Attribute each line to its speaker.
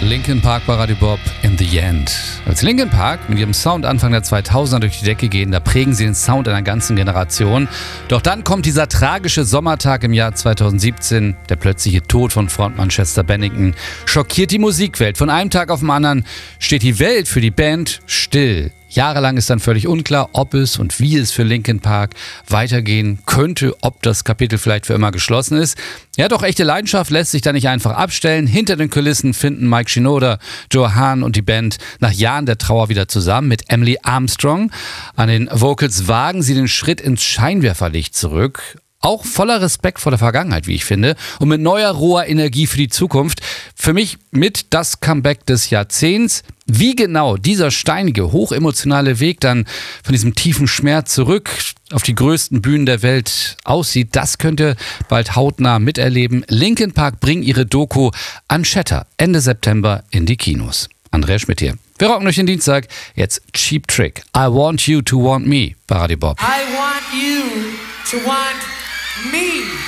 Speaker 1: Linkin Park bei Radio Bob in the End. Als Linkin Park mit ihrem Sound Anfang der 2000er durch die Decke gehen, da prägen sie den Sound einer ganzen Generation. Doch dann kommt dieser tragische Sommertag im Jahr 2017. Der plötzliche Tod von Frontmann Chester Bennington schockiert die Musikwelt. Von einem Tag auf den anderen steht die Welt für die Band still. Jahrelang ist dann völlig unklar, ob es und wie es für Linkin Park weitergehen könnte, ob das Kapitel vielleicht für immer geschlossen ist. Ja, doch echte Leidenschaft lässt sich da nicht einfach abstellen. Hinter den Kulissen finden Mike Shinoda, Joe Hahn und die Band nach Jahren der Trauer wieder zusammen mit Emily Armstrong. An den Vocals wagen sie den Schritt ins Scheinwerferlicht zurück. Auch voller Respekt vor der Vergangenheit, wie ich finde, und mit neuer, roher Energie für die Zukunft. Für mich mit das Comeback des Jahrzehnts. Wie genau dieser steinige, hochemotionale Weg dann von diesem tiefen Schmerz zurück auf die größten Bühnen der Welt aussieht, das könnt ihr bald hautnah miterleben. Linkin Park bringen ihre Doku Unshatter Ende September in die Kinos. Andrea Schmidt hier. Wir rocken euch den Dienstag. Jetzt Cheap Trick. I Want You to Want Me bei Radio Bob.
Speaker 2: I want you to want me.